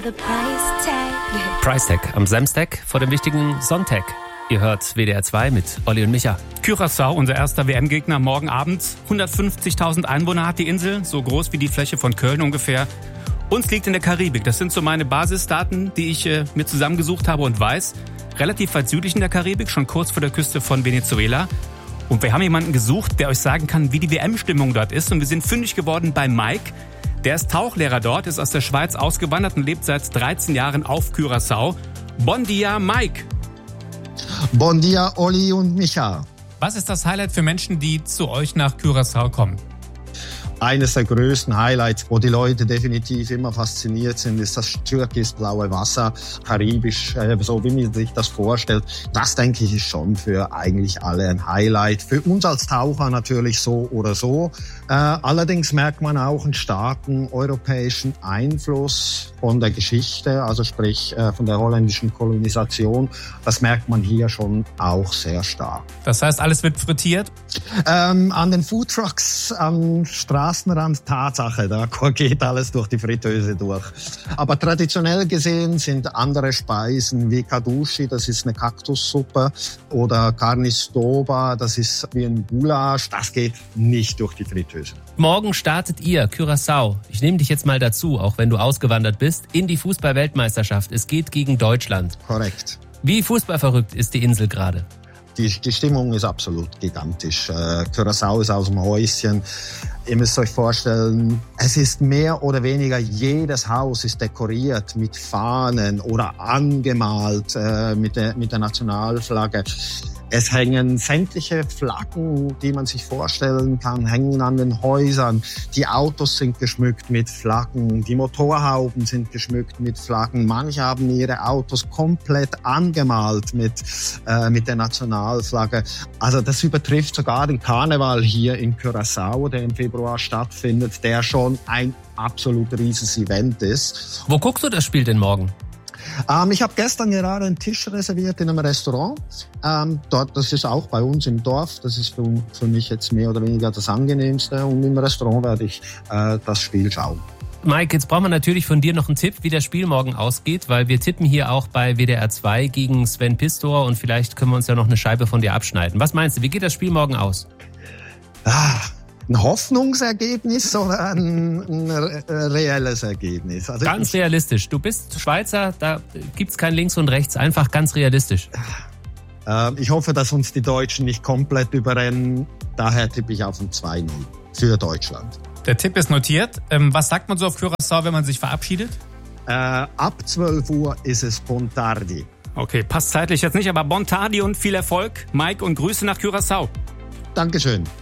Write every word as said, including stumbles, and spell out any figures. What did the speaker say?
The Price Tag. Price Tag am Samstag vor dem wichtigen Sonntag. Ihr hört W D R zwei mit Olli und Micha. Curaçao, unser erster W M-Gegner, morgen Abend. hundertfünfzigtausend Einwohner hat die Insel, so groß wie die Fläche von Köln ungefähr. Uns liegt in der Karibik. Das sind so meine Basisdaten, die ich äh, mir zusammengesucht habe und weiß. Relativ weit südlich in der Karibik, schon kurz vor der Küste von Venezuela. Und wir haben jemanden gesucht, der euch sagen kann, wie die W M-Stimmung dort ist. Und wir sind fündig geworden bei Mike. Der ist Tauchlehrer dort, ist aus der Schweiz ausgewandert und lebt seit dreizehn Jahren auf Curaçao. Bon dia, Mike. Bon dia, Olli und Micha. Was ist das Highlight für Menschen, die zu euch nach Curaçao kommen? Eines der größten Highlights, wo die Leute definitiv immer fasziniert sind, ist das türkisblaue Wasser, karibisch, so wie man sich das vorstellt. Das, denke ich, ist schon für eigentlich alle ein Highlight. Für uns als Taucher natürlich so oder so. Äh, allerdings merkt man auch einen starken europäischen Einfluss von der Geschichte, also sprich äh, von der holländischen Kolonisation. Das merkt man hier schon auch sehr stark. Das heißt, alles wird frittiert? Ähm, an den Foodtrucks am Straßenrand, Tatsache, da geht alles durch die Fritteuse durch. Aber traditionell gesehen sind andere Speisen wie Kadushi, das ist eine Kaktussuppe, oder Carnistoba, das ist wie ein Gulasch, das geht nicht durch die Fritteuse. Morgen startet ihr, Curaçao, ich nehme dich jetzt mal dazu, auch wenn du ausgewandert bist, in die Fußball-Weltmeisterschaft. Es geht gegen Deutschland. Korrekt. Wie fußballverrückt ist die Insel gerade? Die, die Stimmung ist absolut gigantisch. Äh, Curaçao ist aus dem Häuschen. Ihr müsst euch vorstellen, es ist mehr oder weniger, jedes Haus ist dekoriert mit Fahnen oder angemalt äh, mit, der, mit der Nationalflagge. Es hängen sämtliche Flaggen, die man sich vorstellen kann, hängen an den Häusern. Die Autos sind geschmückt mit Flaggen, die Motorhauben sind geschmückt mit Flaggen. Manche haben ihre Autos komplett angemalt mit, äh, mit der Nationalflagge. Also das übertrifft sogar den Karneval hier in Curaçao, der im Februar stattfindet, der schon ein absolut riesiges Event ist. Wo guckst du das Spiel denn morgen? Ähm, ich habe gestern gerade einen Tisch reserviert in einem Restaurant. Ähm, dort, das ist auch bei uns im Dorf. Das ist für, für mich jetzt mehr oder weniger das Angenehmste. Und im Restaurant werde ich äh, das Spiel schauen. Mike, jetzt brauchen wir natürlich von dir noch einen Tipp, wie das Spiel morgen ausgeht, weil wir tippen hier auch bei W D R zwei gegen Sven Pistor und vielleicht können wir uns ja noch eine Scheibe von dir abschneiden. Was meinst du, wie geht das Spiel morgen aus? Ah. Ein Hoffnungsergebnis oder ein, ein reelles Ergebnis? Also ganz ich, realistisch. Du bist Schweizer, da gibt's kein Links und Rechts, einfach ganz realistisch. Äh, ich hoffe, dass uns die Deutschen nicht komplett überrennen. Daher tippe ich auf ein zwei null für Deutschland. Der Tipp ist notiert. Ähm, was sagt man so auf Curaçao, wenn man sich verabschiedet? Äh, ab zwölf Uhr ist es Bon Tardi. Okay, passt zeitlich jetzt nicht, aber Bon Tardi und viel Erfolg. Mike und Grüße nach Curaçao. Dankeschön.